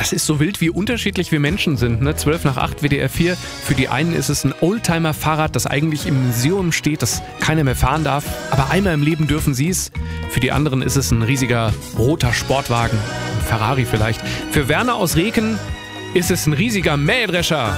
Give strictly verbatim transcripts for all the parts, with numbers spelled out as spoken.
Das ist so wild, wie unterschiedlich wir Menschen sind. Ne? zwölf nach acht, W D R vier. Für die einen ist es ein Oldtimer-Fahrrad, das eigentlich im Museum steht, das keiner mehr fahren darf. Aber einmal im Leben dürfen sie es. Für die anderen ist es ein riesiger roter Sportwagen. Ein Ferrari vielleicht. Für Werner aus Reken ist es ein riesiger Mähdrescher.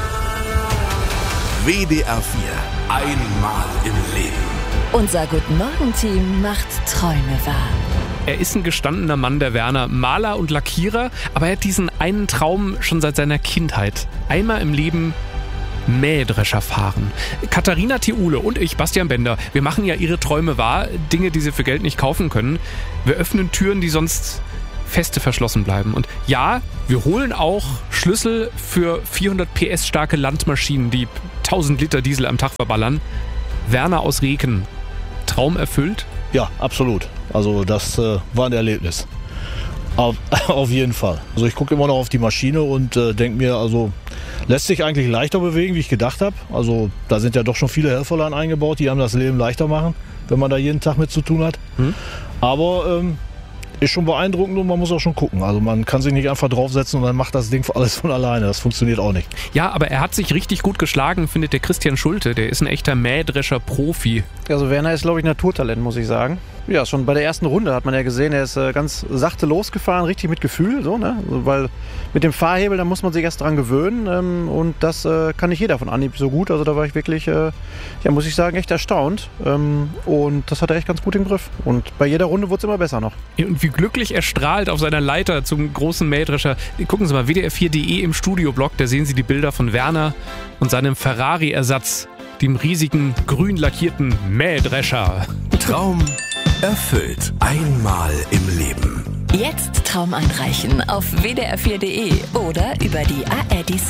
W D R vier. Einmal im Leben. Unser Guten-Morgen-Team macht Träume wahr. Er ist ein gestandener Mann, der Werner, Maler und Lackierer, aber er hat diesen einen Traum schon seit seiner Kindheit. Einmal im Leben Mähdrescher fahren. Katharina Thiule und ich, Bastian Bender, wir machen ja ihre Träume wahr, Dinge, die sie für Geld nicht kaufen können. Wir öffnen Türen, die sonst feste verschlossen bleiben. Und ja, wir holen auch Schlüssel für vierhundert P S starke Landmaschinen, die tausend Liter Diesel am Tag verballern. Werner aus Reken, Traum erfüllt? Ja, absolut. Also das äh, war ein Erlebnis. Auf, auf jeden Fall. Also ich gucke immer noch auf die Maschine und äh, denke mir, also lässt sich eigentlich leichter bewegen, wie ich gedacht habe. Also da sind ja doch schon viele Helferlein eingebaut, die einem das Leben leichter machen, wenn man da jeden Tag mit zu tun hat. Hm. Aber ähm, ist schon beeindruckend und man muss auch schon gucken. Also man kann sich nicht einfach draufsetzen und dann macht das Ding alles von alleine. Das funktioniert auch nicht. Ja, aber er hat sich richtig gut geschlagen, findet der Christian Schulte. Der ist ein echter Mähdrescher-Profi. Also Werner ist, glaube ich, Naturtalent, muss ich sagen. Ja, schon bei der ersten Runde hat man ja gesehen, er ist äh, ganz sachte losgefahren, richtig mit Gefühl, so, ne? Also, weil mit dem Fahrhebel, da muss man sich erst dran gewöhnen ähm, und das äh, kann nicht jeder von Anhieb so gut. Also da war ich wirklich, äh, ja, muss ich sagen, echt erstaunt ähm, und das hat er echt ganz gut im Griff. Und bei jeder Runde wurde es immer besser noch. Und wie glücklich er strahlt auf seiner Leiter zum großen Mähdrescher. Gucken Sie mal, W D R vier Punkt de im Studioblog, da sehen Sie die Bilder von Werner und seinem Ferrari-Ersatz, dem riesigen grün lackierten Mähdrescher. Traum erfüllt. Einmal im Leben. Jetzt Traum einreichen auf w d r vier punkt de oder über die A R D